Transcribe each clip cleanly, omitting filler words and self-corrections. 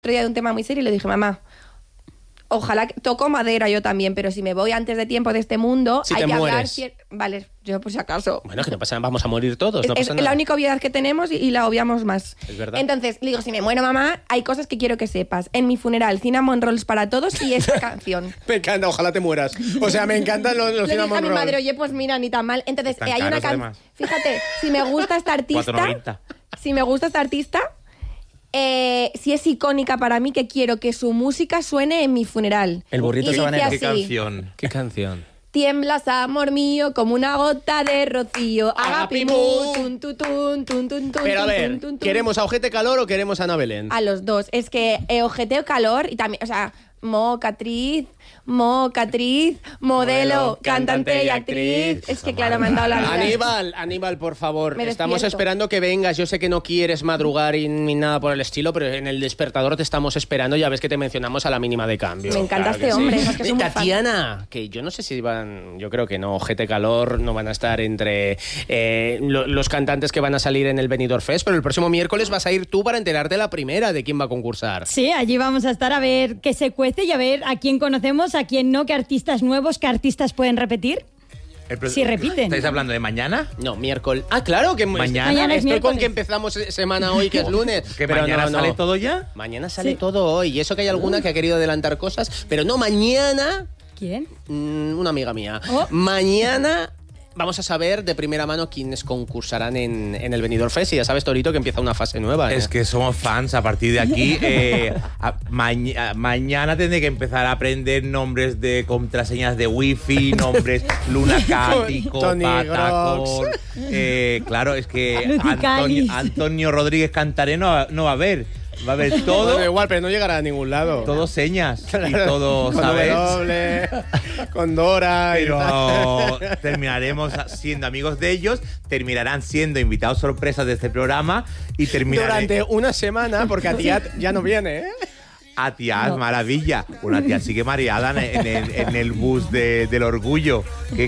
otro día de un tema muy serio y le dije, mamá, ojalá toco madera yo también, pero si me voy antes de tiempo de este mundo, si hay que hablar... mueres. Vale, yo por si acaso. Bueno, que no pasa nada, vamos a morir todos, no Es pasa nada. la única obviedad que tenemos y la obviamos más. Es verdad. Entonces, le digo, si me muero, mamá, hay cosas que quiero que sepas. En mi funeral, cinnamon rolls para todos y esta canción. Me encanta, ojalá te mueras. O sea, me encantan los Le dije a cinnamon mi rolls. madre, oye, pues mira, ni tan mal. Entonces, Están hay una caros, canción... además. Fíjate, si me gusta esta artista... 4,90. Si me gusta esta artista... si es icónica para mí, que quiero que su música suene en mi funeral. El burrito Y sabanero. dice ¿Qué así, canción? ¿Qué canción? tiemblas, amor mío, como una gota de rocío. Agapimú. Tun, tun, tun, tun, tun, tun, Pero a ver, tun, tun, tun. ¿queremos a Ojete Calor o queremos a Ana Belén? A los dos. Es que ojeteo calor y también, o sea, mocatriz, modelo, cantante y actriz. Es que claro, me han dado la vida. Aníbal, por favor, Me estamos despierto. esperando que vengas. Yo sé que no quieres madrugar ni nada por el estilo, pero en el despertador te estamos esperando. Ya ves que te mencionamos a la mínima de cambio. Me encanta Claro este que hombre, sí. es que soy muy fan. Tatiana, que yo no sé si van, yo creo que no, Ojete Calor no van a estar entre los cantantes que van a salir en el Benidorm Fest, pero el próximo miércoles vas a ir tú para enterarte la primera de quién va a concursar. Sí, allí vamos a estar a ver qué se cuece y a ver a quién conocemos, a quién no, qué artistas nuevos, qué artistas pueden repetir. Sí, repiten. ¿Estáis hablando de mañana? No, miércoles. Ah, claro, que Mañana es estoy con miércoles. que empezamos semana hoy, que es lunes. ¿Que pero mañana no. sale todo ya? Mañana sale Sí. todo hoy. Y eso que hay alguna que ha querido adelantar cosas, pero no, mañana... ¿Quién? Una amiga mía. Oh. Mañana vamos a saber de primera mano quiénes concursarán en el Benidorm Fest. Y ya sabes, Torito, que empieza una fase nueva. Es que somos fans a partir de aquí. Mañana tendré que empezar a aprender nombres de contraseñas de wifi, nombres lunacático, Tony patacón. Claro, es que Luticali. Antonio Rodríguez Cantaré no va a haber. Va a haber Bueno, todo, igual, pero no llegará a ningún lado. todo señas y todo, con ¿sabes? W, con Dora. y tal. Pero terminaremos siendo amigos de ellos, terminarán siendo invitados sorpresas de este programa y terminarán... Durante una semana, porque a ti ya no viene, ¿eh? A tía, maravilla. Una tía sigue mareada en el bus del orgullo.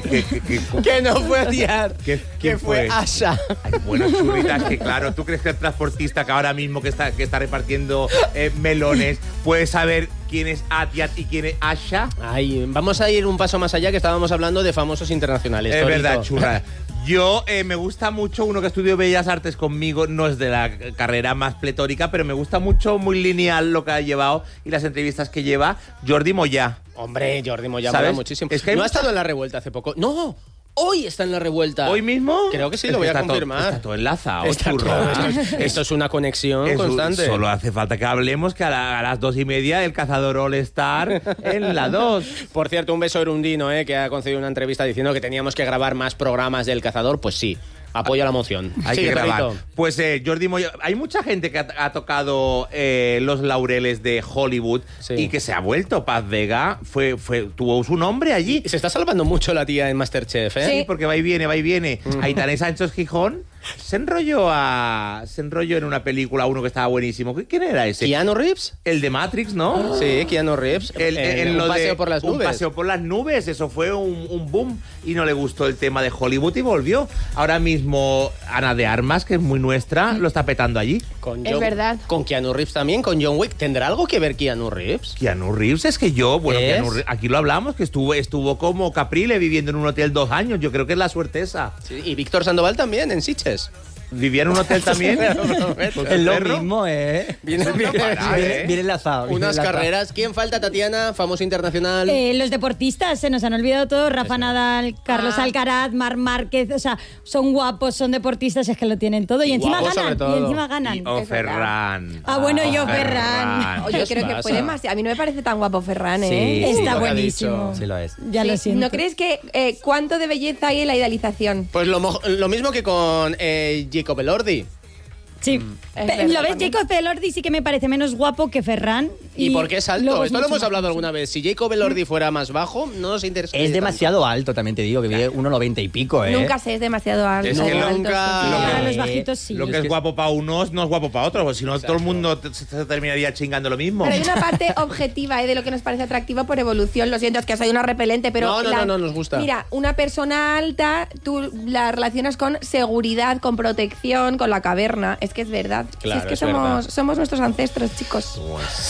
Que no fue a Tiar, ¿Qué que fue fue? Asha. Ay, bueno, churritas, que claro, ¿tú crees que el transportista que ahora mismo que está repartiendo melones puede saber quién es Atiat y quién es Asha? Ay, vamos a ir un paso más allá, que estábamos hablando de famosos internacionales. Es Torito. verdad, churra. Yo me gusta mucho, uno que estudió Bellas Artes conmigo, no es de la carrera más pletórica, pero me gusta mucho, muy lineal lo que ha llevado y las entrevistas que lleva, Jordi Moya. Hombre, Jordi Moya ¿Sabes? mola muchísimo. Es que hay ¿No ha mucha- estado en la revuelta hace poco? ¡No! Hoy está en la revuelta. ¿Hoy mismo? Creo que sí, Es lo voy a está todo- confirmar. está todo enlazado, Está churro. todo- esto es una conexión Es constante. Solo hace falta que hablemos que a las 2:30 el cazador All Star en la 2. Por cierto, un beso Erundino, que ha concedido una entrevista diciendo que teníamos que grabar más programas del Cazador. Pues sí, apoyo la moción. Hay Sigue, que grabar. Torito. Pues Jordi Moya, hay mucha gente que ha tocado los laureles de Hollywood Sí. y que se ha vuelto. Paz Vega tuvo su nombre allí. Se está salvando mucho la tía en Masterchef, ¿eh? Sí, porque va y viene, va y viene. Aitana Sánchez Gijón se enrolló en una película uno que estaba buenísimo. ¿Quién era ese? ¿Keanu Reeves? El de Matrix, ¿no? Sí, Keanu Reeves. En un lo paseo de por las nubes. Un paseo por las nubes, eso fue un boom y no le gustó el tema de Hollywood y volvió. Ahora mismo Ana de Armas, que es muy nuestra, lo está petando allí. Es verdad. Con Keanu Reeves también, con John Wick. ¿Tendrá algo que ver Keanu Reeves? Keanu Reeves es que ¿Es? aquí lo hablamos, que estuvo como Caprile viviendo en un hotel 2 años. Yo creo que es la suerte esa. Sí, y Víctor Sandoval también, en Sitges. ¿Vivía en un hotel también? ¿Con Es su lo perro? mismo, ¿eh? Viene, Bien enlazado. bien Unas enlazado. carreras. ¿Quién falta, Tatiana? Famoso internacional. Los deportistas, se nos han olvidado todos. Rafa Nadal, Carlos Alcaraz, Marc Márquez, o sea, son guapos, son deportistas, es que lo tienen todo. Y encima guapos sobre ganan, todo. y encima ganan. Y O Ferran. Ah, bueno, yo Ferran. Ferran. Oye, ¿Qué os creo que pasa? fue demasiado. A mí no me parece tan guapo Ferran, ¿eh? Sí, Está lo que ha buenísimo. dicho. Sí lo es. Ya lo Sí. siento. ¿No crees que cuánto de belleza hay en la idealización? Pues lo mismo que con Jacob Elordi. Sí. Es verdad ¿Lo ves? también. Jacob Elordi sí que me parece menos guapo que Ferran. ¿Y por qué es alto? luego es Esto lo mucho hemos más hablado difícil. alguna vez. Si Jacob Elordi fuera más bajo, no nos interesa. Es demasiado alto, también te digo, que vive 1,90 y pico, ¿eh? Nunca sé, es demasiado alto. Es que alto, nunca- sí. lo que- Para los bajitos sí. Lo que es guapo para unos no es guapo para otros, pues si no todo el mundo se terminaría chingando lo mismo. Pero hay una parte objetiva de lo que nos parece atractivo por evolución. Lo siento, es que soy una repelente, pero... No, nos gusta. Mira, una persona alta, tú la relacionas con seguridad, con protección, con la caverna. Es que es verdad. Si Claro, es que es verdad. somos nuestros ancestros, chicos.